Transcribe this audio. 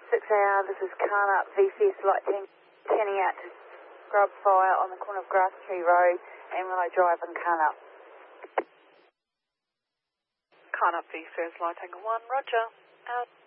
6AR, this is Carnup VCS Light Team, turning out to scrub fire on the corner of Grass Tree Road, Amarillo Drive in Carnup. Carnup VCS Light Tango 1, roger, out.